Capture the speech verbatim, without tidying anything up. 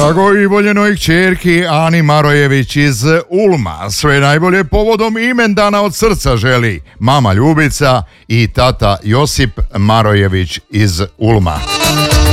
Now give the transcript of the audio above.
Drago i voljenoj kćerki Ani Marojević iz Ulma. Sve najbolje povodom imendana od srca želi mama Ljubica i tata Josip Marojević iz Ulma.